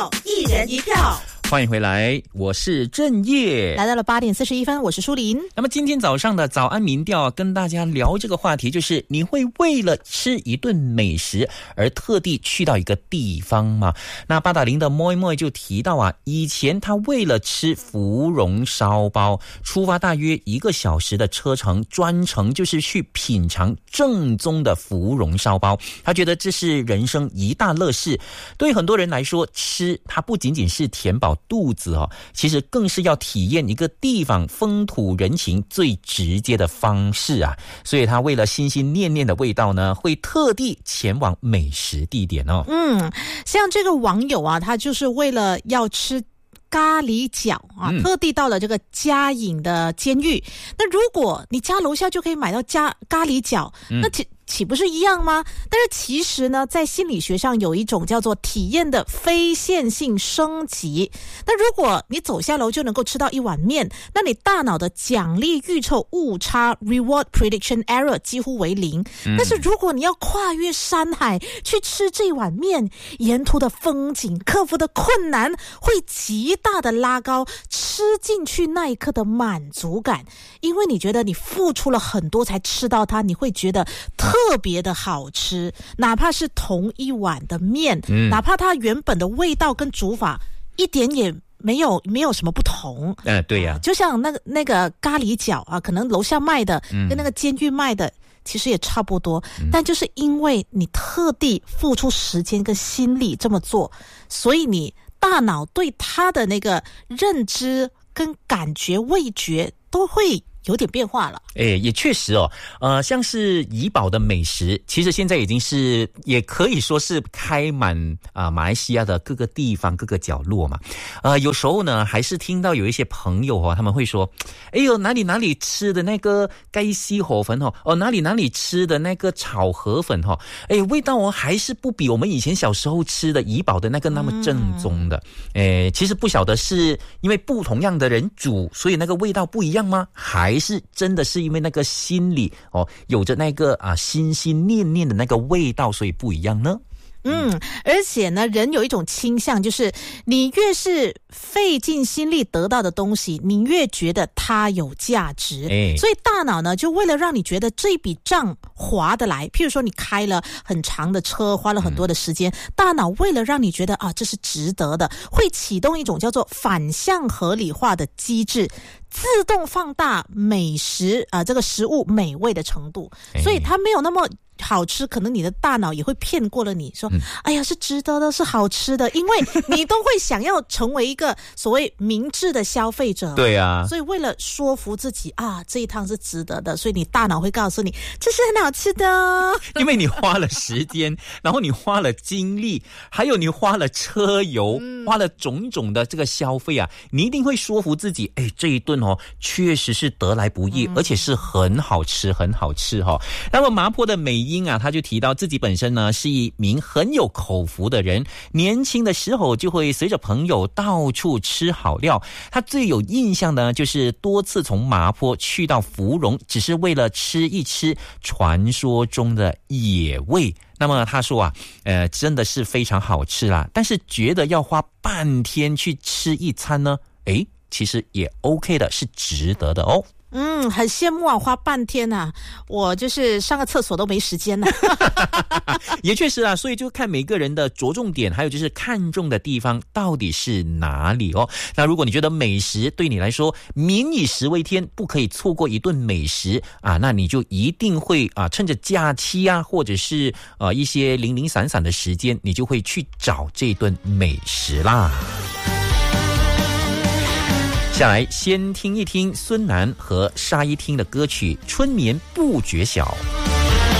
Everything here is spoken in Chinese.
一人一票。 欢迎回来，我是正业。 来到了8点41分，我是舒琳。 那么今天早上的早安民调跟大家聊这个话题，就是你会为了吃一顿美食而特地去到一个地方吗？那八达岭的moi moi就提到啊，以前他为了吃芙蓉烧包，出发大约1个小时的车程，专程就是去品尝正宗的芙蓉烧包。他觉得这是人生一大乐事。对很多人来说，吃它不仅仅是填饱肚子哦，其实更是要体验一个地方风土人情最直接的方式啊。所以他为了心心念念的味道呢，会特地前往美食地点哦。 像这个网友啊，他就是为了要吃咖喱饺啊，特地到了这个嘉颖的监狱。那如果你家楼下就可以买到咖喱饺，那岂不是一样吗？但是其实呢，在心理学上有一种叫做体验的非线性升级。那如果你走下楼就能够吃到一碗面，那你大脑的奖励预测误差 reward prediction error 几乎为0。但是如果你要跨越山海去吃这碗面，沿途的风景、克服的困难会极大的拉高吃进去那一刻的满足感，因为你觉得你付出了很多才吃到它，你会觉得特别的好吃，哪怕是同一碗的面，哪怕它原本的味道跟煮法一点也没有什么不同。 对呀， 就像那个咖喱饺啊，可能楼下卖的跟那个监狱卖的其实也差不多，但就是因为你特地付出时间跟心力这么做，所以你大脑对它的那个认知跟感觉味觉都会有点变化了。 也确实哦，像是怡保的美食，其实现在已经是也可以说是开满马来西亚的各个地方各个角落嘛。有时候呢，还是听到有一些朋友他们会说，哎呦哪里吃的那个鸡丝河粉哪里吃的那个炒河粉味道还是不比我们以前小时候吃的怡保的那个那么正宗的。其实不晓得是因为不同样的人煮，所以那个味道不一样吗？还是真的是因为那个心里有着那个心心念念的那个味道，所以不一样呢？ 而且呢，人有一种倾向，就是你越是费尽心力得到的东西，你越觉得它有价值。所以大脑呢，就为了让你觉得这笔账划得来，譬如说你开了很长的车，花了很多的时间，大脑为了让你觉得这是值得的，会启动一种叫做反向合理化的机制，自动放大美食这个食物美味的程度。所以它没有那么好吃，可能你的大脑也会骗过了你，说哎呀是值得的，是好吃的，因为你都会想要成为一个所谓明智的消费者。 对啊， 所以为了说服自己这一趟是值得的，所以你大脑会告诉你这是很好吃的。 因为你花了时间，然后你花了精力，还有你花了车油，花了种种的这个消费你一定会说服自己，这一顿确实是得来不易，而且是很好吃很好吃那么麻坡的美英他就提到自己本身呢是一名很有口福的人，年轻的时候就会随着朋友到处吃好料。他最有印象的就是多次从麻坡去到芙蓉，只是为了吃一吃传说中的野味。那么他说真的是非常好吃啦，但是觉得要花半天去吃一餐呢，其实也 OK 的，是值得的哦。 很羡慕花半天我就是上个厕所都没时间也确实所以就看每个人的着重点，还有就是看重的地方到底是哪里那如果你觉得美食对你来说民以食为天，不可以错过一顿美食那你就一定会趁着假期或者是一些零零散散的时间，你就会去找这顿美食啦。下来先听一听孙楠和沙一汀的歌曲《春眠不觉晓》。